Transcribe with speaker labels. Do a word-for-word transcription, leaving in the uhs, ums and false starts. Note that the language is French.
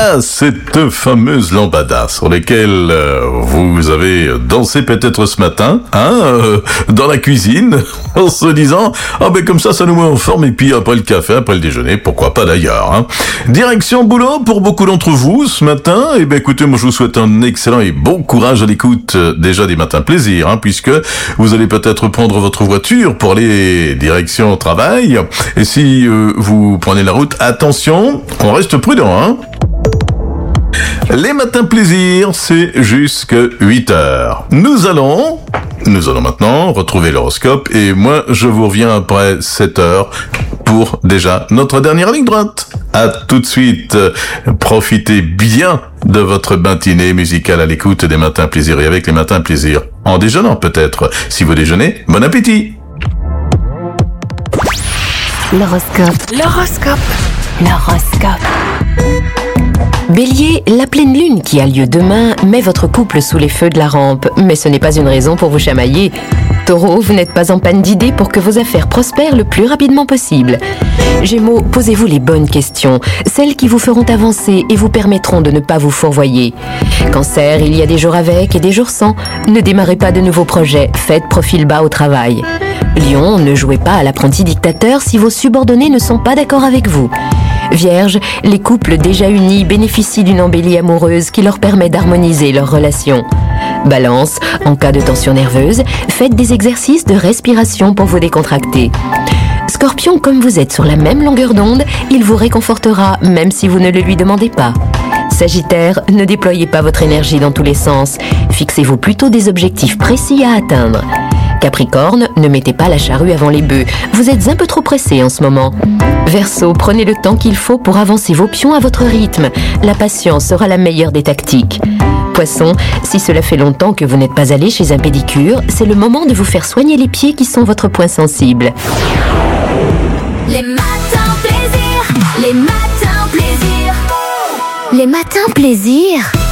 Speaker 1: lambada, cette fameuse lambada sur laquelle euh, vous avez dansé peut-être ce matin, hein, euh, dans la cuisine, en se disant ah ben comme ça, ça nous met en forme et puis après le café, après le déjeuner, pourquoi pas d'ailleurs. Hein. Direction boulot pour beaucoup d'entre vous ce matin. Et ben écoutez, moi je vous souhaite un excellent et bon courage à l'écoute euh, déjà des matins plaisir, hein, puisque vous allez peut-être prendre votre voiture pour aller direction au travail. Et si euh, vous prenez la route, attention, on reste prudent, hein. Les matins plaisir, c'est jusque huit heures. Nous allons, nous allons maintenant retrouver l'horoscope et moi je vous reviens après sept heures pour déjà notre dernière ligne droite. À tout de suite. Profitez bien de votre matinée musicale à l'écoute des matins plaisir et avec les matins plaisir. En déjeunant peut-être. Si vous déjeunez, bon appétit.
Speaker 2: L'horoscope. L'horoscope. L'horoscope. Bélier, la pleine lune qui a lieu demain met votre couple sous les feux de la rampe, mais ce n'est pas une raison pour vous chamailler. Taureau, vous n'êtes pas en panne d'idées pour que vos affaires prospèrent le plus rapidement possible. Gémeaux, posez-vous les bonnes questions, celles qui vous feront avancer et vous permettront de ne pas vous fourvoyer. Cancer, il y a des jours avec et des jours sans. Ne démarrez pas de nouveaux projets, faites profil bas au travail. Lion, ne jouez pas à l'apprenti dictateur si vos subordonnés ne sont pas d'accord avec vous. Vierge, les couples déjà unis bénéficient d'une embellie amoureuse qui leur permet d'harmoniser leurs relations. Balance, en cas de tension nerveuse, faites des exercices de respiration pour vous décontracter. Scorpion, comme vous êtes sur la même longueur d'onde, il vous réconfortera même si vous ne le lui demandez pas. Sagittaire, ne déployez pas votre énergie dans tous les sens, fixez-vous plutôt des objectifs précis à atteindre. Capricorne, ne mettez pas la charrue avant les bœufs, vous êtes un peu trop pressé en ce moment. Verseau, prenez le temps qu'il faut pour avancer vos pions à votre rythme, la patience sera la meilleure des tactiques. Poisson, si cela fait longtemps que vous n'êtes pas allé chez un pédicure, c'est le moment de vous faire soigner les pieds qui sont votre point sensible.
Speaker 3: Les matins plaisir, les matins plaisir, les matins plaisir.